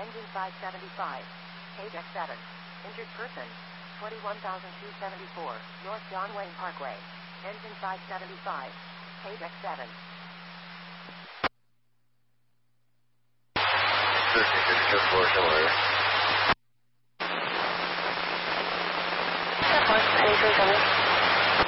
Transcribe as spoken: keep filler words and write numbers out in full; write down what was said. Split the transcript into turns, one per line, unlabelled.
Engine five seventy-five. Page X seven. Injured person. twenty-one thousand two hundred seventy-four. North John Wayne Parkway. Engine five seventy-five. Page X seven.
Anything coming?